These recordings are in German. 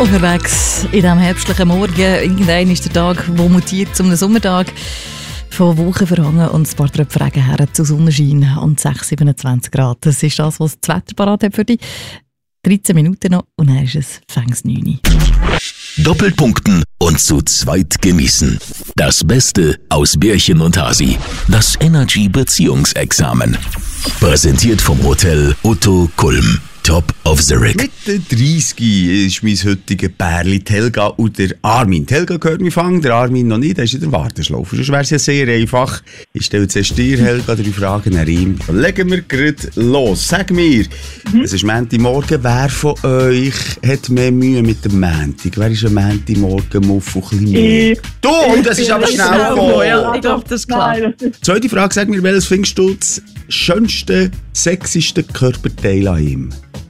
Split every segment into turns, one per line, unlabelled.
Unterwegs in diesem herbstlichen Morgen. Irgendwann ist der Tag, der mutiert zu einem Sommertag. Von Wolken verhangen und ein paar Tröpfchen Regen her zu Sonnenschein und 6-27 Grad. Das ist das, was das Wetter parat hat für dich. 13 Minuten noch und dann ist es fängs 9 Uhr.
Doppelpunkten und zu zweit genießen. Das Beste aus Bärchen und Hasi. Das Energy Beziehungsexamen. Präsentiert vom Hotel Otto Kulm. Top of the Rig.
Mit den 30 ist mein heutiger Pärli Helga und der Armin. Helga gehört mir fangen, der Armin noch nicht, der ist in der Warteschlaufe. Sonst wäre es ja sehr einfach. Ich stelle zuerst dir, Helga, 3 Fragen an ihm. Legen wir gerade los. Sag mir, es ist Montagmorgen, wer von euch hat mehr Mühe mit dem Montag? Wer ist ein Montagmorgen-Muff und ein bisschen mehr? Du, das ist aber schnell gekommen.
Ja, ich glaube, das ist klar.
Zweite Frage, sag mir, welches findest du das schönste, sexyste Körperteil an ihm?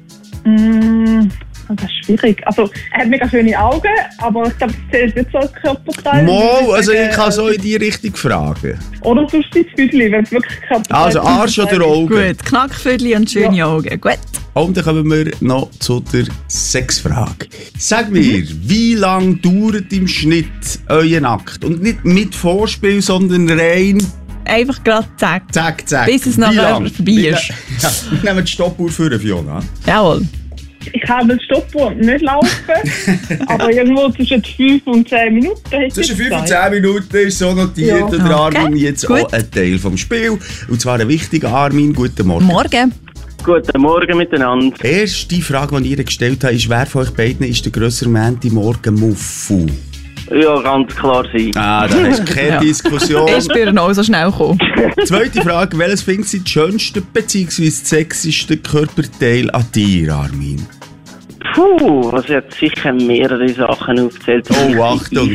Das ist schwierig. Also, er hat mega schöne Augen, aber ich glaube, das zählt nicht so als Körperteil.
Mo, also ich kann so in die Richtung fragen.
Oder sonst das Füßchen, wenn es wirklich Körperteil
Also Arsch oder Augen?
Gut, Knackviertel und schöne Augen. Gut.
Und dann kommen wir noch zu der Sexfrage. Sag mir, wie lange dauert im Schnitt euer Akt? Und nicht mit Vorspiel, sondern rein...
Einfach gerade zack.
Zack, zack.
Bis es nachher vorbei ist.
Ja, wir nehmen die Stoppuhr für Fiona.
Jawohl.
Ich kann den Stoppuhr nicht laufen, aber irgendwo zwischen 5 und 10 Minuten.
Zwischen 5 und 10 Minuten ist so notiert.
Ja.
Und der Armin
Okay,
jetzt
gut.
auch ein Teil vom Spiel. Und zwar ein wichtiger Armin. Guten Morgen.
Morgen.
Guten Morgen miteinander.
Die erste Frage, die ihr gestellt habt, ist, wer von euch beiden ist der grössere Montagmorgen-Muffu?
Ja, ganz klar sein.
Ah, da hast du keine
Ja.
Diskussion.
Ich bin auch so schnell gekommen.
Zweite Frage, welches findest du das schönste bzw. das sexyste Körperteil an dir, Armin?
Puh, also er hat sicher mehrere Sachen aufgezählt.
Oh, Achtung.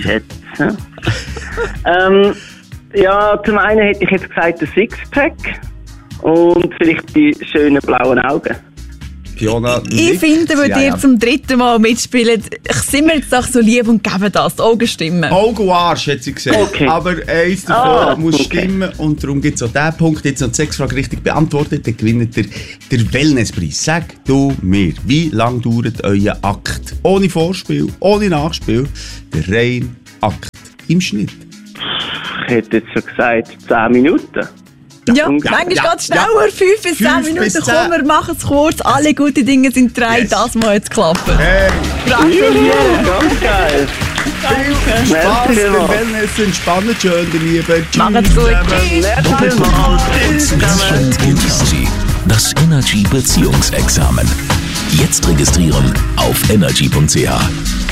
Ja, zum einen hätte ich jetzt gesagt, der Sixpack und vielleicht die schönen blauen Augen.
Fiona,
Ich finde, wenn ihr zum 3. Mal mitspielt, sind wir jetzt doch so lieb und geben das. Die Augen stimmen.
Augen und Arsch, hat sie gesagt.
Okay.
Aber eins davon muss
okay.
stimmen und darum gibt es auch diesen Punkt. Jetzt noch die 6 Fragen richtig beantwortet, dann gewinnt ihr den Wellnesspreis. Sag du mir, wie lange dauert euer Akt? Ohne Vorspiel, ohne Nachspiel, der reine Akt im Schnitt.
Ich hätte jetzt schon gesagt 10 Minuten.
Ja, manchmal geht es schneller. 5 bis 10
5 bis
Minuten.
10.
Komm, wir machen es kurz. Alle guten Dinge sind 3.
Yes.
Das muss jetzt klappen.
Hey,
Gratuliere.
Ganz geil.
viel Spaß
Merci
beim
vielmals.
Wellness. Entspannt schön, ihr Lieben.
Macht's gut.
Tschüss.
Genießen. Das Energy Beziehungsexamen. Jetzt registrieren auf energy.ch.